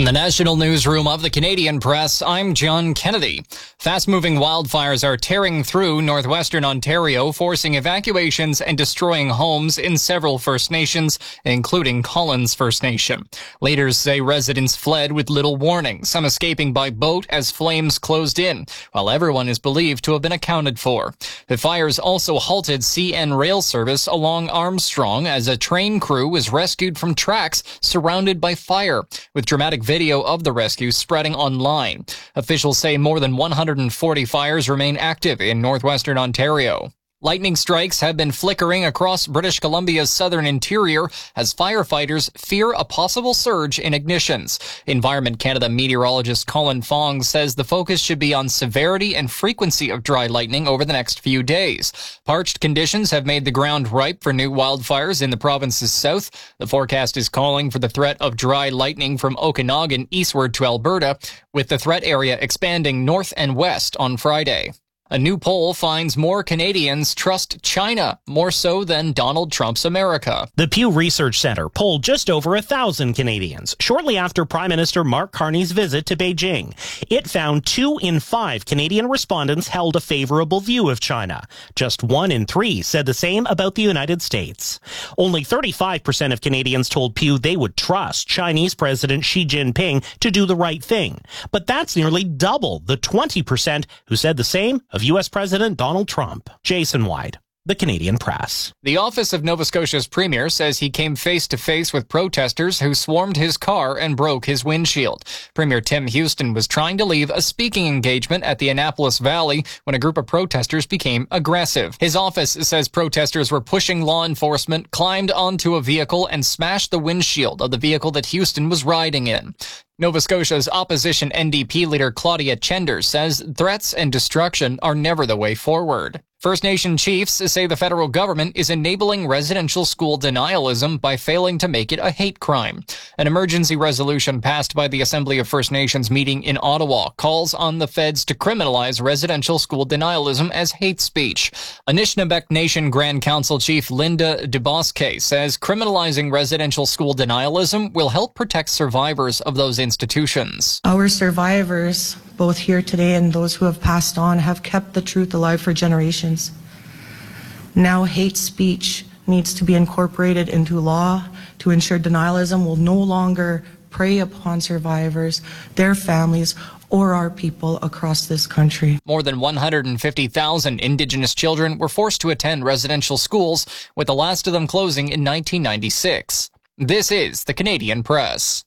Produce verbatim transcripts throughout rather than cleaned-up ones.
From the National Newsroom of the Canadian Press, I'm John Kennedy. Fast-moving wildfires are tearing through northwestern Ontario, forcing evacuations and destroying homes in several First Nations, including Collins First Nation. Leaders say residents fled with little warning, some escaping by boat as flames closed in, while everyone is believed to have been accounted for. The fires also halted C N rail service along Armstrong as a train crew was rescued from tracks surrounded by fire, with dramatic video of the rescue spreading online. Officials say more than one hundred forty fires remain active in northwestern Ontario. Lightning strikes have been flickering across British Columbia's southern interior as firefighters fear a possible surge in ignitions. Environment Canada meteorologist Colin Fong says the focus should be on severity and frequency of dry lightning over the next few days. Parched conditions have made the ground ripe for new wildfires in the province's south. The forecast is calling for the threat of dry lightning from Okanagan eastward to Alberta, with the threat area expanding north and west on Friday. A new poll finds more Canadians trust China more so than Donald Trump's America. The Pew Research Center polled just over a thousand Canadians shortly after Prime Minister Mark Carney's visit to Beijing. It found two in five Canadian respondents held a favorable view of China. Just one in three said the same about the United States. Only thirty-five percent of Canadians told Pew they would trust Chinese President Xi Jinping to do the right thing. But that's nearly double the twenty percent who said the same of U S President Donald Trump. Jason White, The Canadian Press. The office of Nova Scotia's premier says he came face-to-face with protesters who swarmed his car and broke his windshield. Premier Tim Houston was trying to leave a speaking engagement at the Annapolis Valley when a group of protesters became aggressive. His office says protesters were pushing law enforcement, climbed onto a vehicle, and smashed the windshield of the vehicle that Houston was riding in. Nova Scotia's opposition N D P leader Claudia Chender says threats and destruction are never the way forward. First Nation chiefs say the federal government is enabling residential school denialism by failing to make it a hate crime. An emergency resolution passed by the Assembly of First Nations meeting in Ottawa calls on the feds to criminalize residential school denialism as hate speech. Anishinaabe Nation Grand Council Chief Linda DeBosque says criminalizing residential school denialism will help protect survivors of those institutions. Our survivors, both here today and those who have passed on, have kept the truth alive for generations. Now hate speech needs to be incorporated into law to ensure denialism will no longer prey upon survivors, their families, or our people across this country. More than one hundred fifty thousand Indigenous children were forced to attend residential schools, with the last of them closing in nineteen ninety-six. This is the Canadian Press.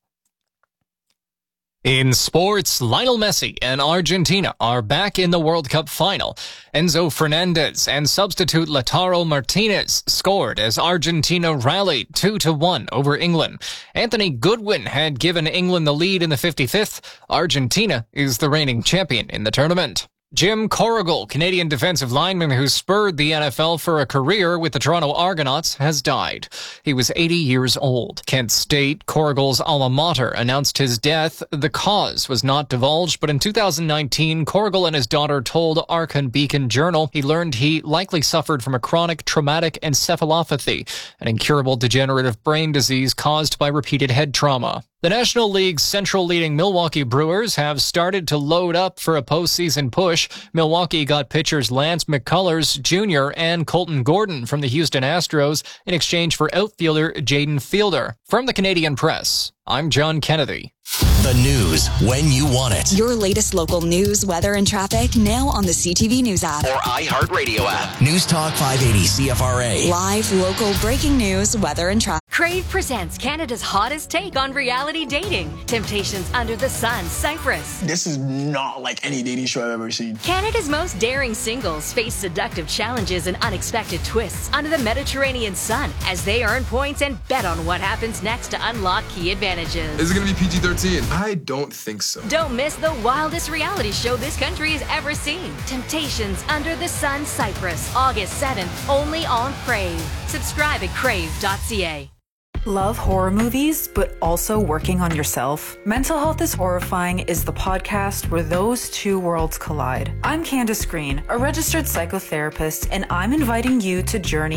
In sports, Lionel Messi and Argentina are back in the World Cup final. Enzo Fernandez and substitute Lautaro Martinez scored as Argentina rallied two to one over England. Anthony Goodwin had given England the lead in the fifty-fifth. Argentina is the reigning champion in the tournament. Jim Corrigal, Canadian defensive lineman who spurred the N F L for a career with the Toronto Argonauts, has died. He was eighty years old. Kent State, Corrigal's alma mater, announced his death. The cause was not divulged, but in two thousand nineteen, Corrigal and his daughter told Archon Beacon Journal he learned he likely suffered from a chronic traumatic encephalopathy, an incurable degenerative brain disease caused by repeated head trauma. The National League's Central leading Milwaukee Brewers have started to load up for a postseason push. Milwaukee got pitchers Lance McCullers Junior and Colton Gordon from the Houston Astros in exchange for outfielder Jaden Fielder. From the Canadian Press, I'm John Kennedy. The news when you want it. Your latest local news, weather, and traffic now on the C T V News app or iHeartRadio app. News Talk five eighty C F R A. Live, local, breaking news, weather, and traffic. Crave presents Canada's hottest take on reality dating. Temptations Under the Sun, Cyprus. This is not like any dating show I've ever seen. Canada's most daring singles face seductive challenges and unexpected twists under the Mediterranean sun as they earn points and bet on what happens next to unlock key advantages. Is it going to be P G thirteen? I don't think so. Don't miss the wildest reality show this country has ever seen. Temptations Under the Sun, Cyprus, August seventh, only on Crave. Subscribe at crave dot c a. Love horror movies, but also working on yourself? Mental Health is Horrifying is the podcast where those two worlds collide. I'm Candace Green, a registered psychotherapist, and I'm inviting you to journey